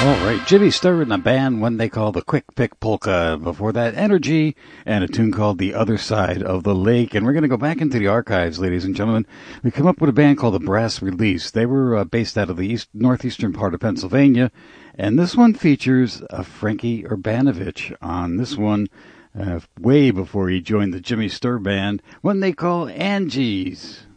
All right, Jimmy Sturr in a band when they call the Quick Pick Polka. Before that, Energy and a tune called The Other Side of the Lake. And we're going to go back into the archives, ladies and gentlemen. We come up with a band called the Brass Release. They were based out of the northeastern part of Pennsylvania. And this one features Frankie Urbanovich on this one way before he joined the Jimmy Sturr band when they call Angie's.